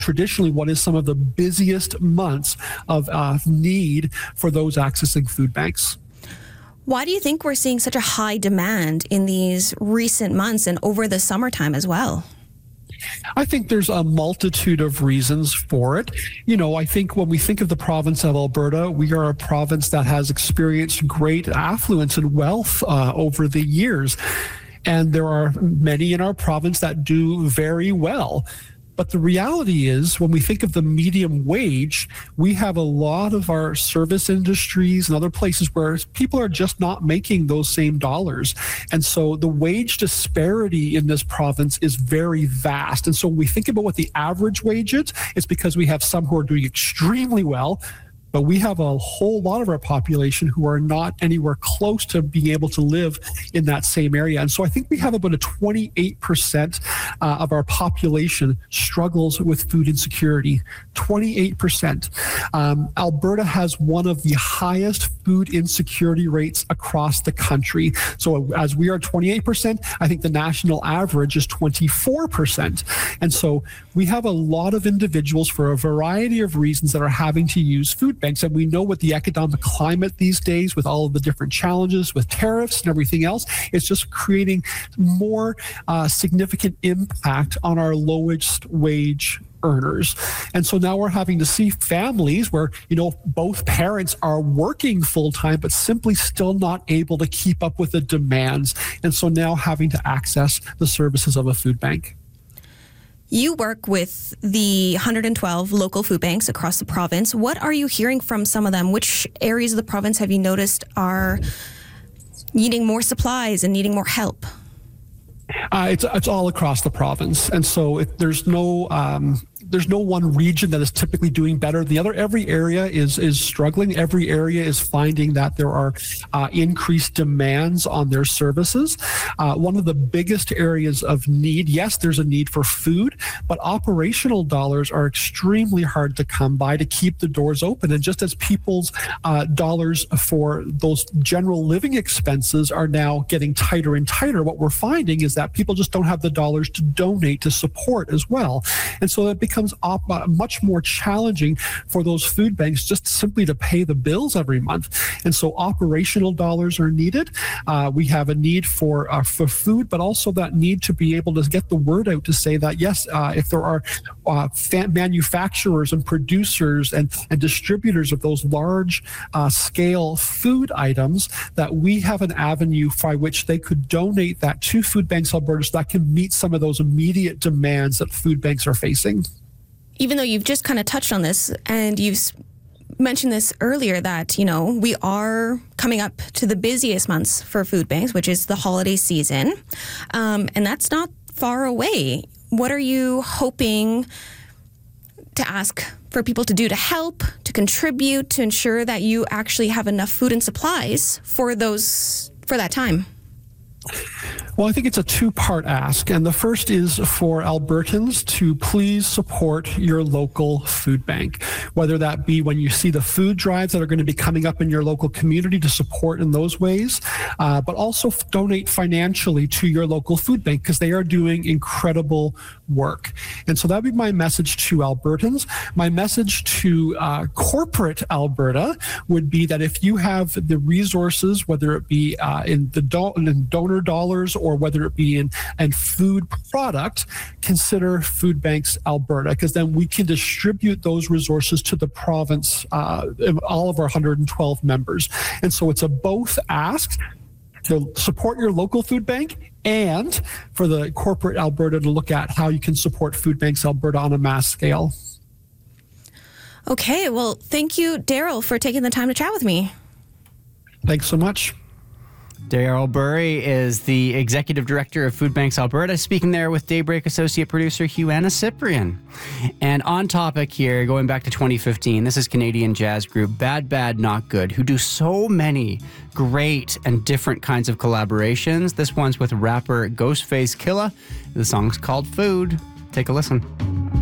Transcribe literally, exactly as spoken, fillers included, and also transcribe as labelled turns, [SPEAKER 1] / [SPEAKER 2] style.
[SPEAKER 1] traditionally what is some of the busiest months of uh, need for those accessing food banks.
[SPEAKER 2] Why do you think we're seeing such a high demand in these recent months and over the summertime as well?
[SPEAKER 1] I think there's a multitude of reasons for it. You know, I think when we think of the province of Alberta, we are a province that has experienced great affluence and wealth uh, over the years. And there are many in our province that do very well. But the reality is, when we think of the medium wage, we have a lot of our service industries and other places where people are just not making those same dollars. And so the wage disparity in this province is very vast. And so when we think about what the average wage is, it's because we have some who are doing extremely well, but we have a whole lot of our population who are not anywhere close to being able to live in that same area. And so I think we have about a twenty-eight percent uh, of our population struggles with food insecurity. twenty-eight percent. Um, Alberta has one of the highest food insecurity rates across the country. So as we are twenty-eight percent, I think the national average is twenty-four percent. And so we have a lot of individuals for a variety of reasons that are having to use food banks. And we know with the economic climate these days, with all of the different challenges with tariffs and everything else, it's just creating more uh, significant impact on our lowest wage earners. And so now we're having to see families where, you know, both parents are working full time, but simply still not able to keep up with the demands. And so now having to access the services of a food bank.
[SPEAKER 2] You work with the one hundred twelve local food banks across the province. What are you hearing from some of them? Which areas of the province have you noticed are needing more supplies and needing more help?
[SPEAKER 1] Uh, it's it's all across the province, and so if there's no um, there's no one region that is typically doing better than the other. Every area is is struggling. Every area is finding that there are uh, increased demands on their services. Uh, one of the biggest areas of need, yes, there's a need for food, but operational dollars are extremely hard to come by to keep the doors open. And just as people's uh, dollars for those general living expenses are now getting tighter and tighter, what we're finding is that people just don't have the dollars to donate to support as well. And so it becomes op- uh, much more challenging for those food banks just simply to pay the bills every month. And so operational dollars are needed. Uh, we have a need for uh, for food, but also that need to be able to get the word out to say that, yes, uh, if there are uh, fa- manufacturers and producers and, and distributors of those large uh, scale food items, that we have an avenue by which they could donate that to Food Banks Alberta so that can meet some of those immediate demands that food banks are facing.
[SPEAKER 2] Even though you've just kind of touched on this and you've mentioned this earlier that, you know, we are coming up to the busiest months for food banks, which is the holiday season. Um, and that's not far away. What are you hoping to ask for people to do to help, to contribute, to ensure that you actually have enough food and supplies for those, for that time?
[SPEAKER 1] Well, I think it's a two-part ask, and the first is for Albertans to please support your local food bank, whether that be when you see the food drives that are going to be coming up in your local community to support in those ways, uh, but also f- donate financially to your local food bank because they are doing incredible work. And so that would be my message to Albertans. My message to uh, corporate Alberta would be that if you have the resources, whether it be uh, in the do- in donor dollars or whether it be in, in food product, consider Food Banks Alberta, because then we can distribute those resources to the province, uh, all of our one hundred twelve members. And so it's a both ask to support your local food bank and for the corporate Alberta to look at how you can support Food Banks Alberta on a mass scale.
[SPEAKER 2] Okay, well, thank you, Daryl, for taking the time to chat with me.
[SPEAKER 1] Thanks so much.
[SPEAKER 3] Daryl Burry is the Executive Director of Food Banks Alberta, speaking there with Daybreak Associate Producer Huanna Cyprian. And on topic here, going back to twenty fifteen, this is Canadian jazz group Bad Bad Not Good, who do so many great and different kinds of collaborations. This one's with rapper Ghostface Killah. The song's called Food. Take a listen.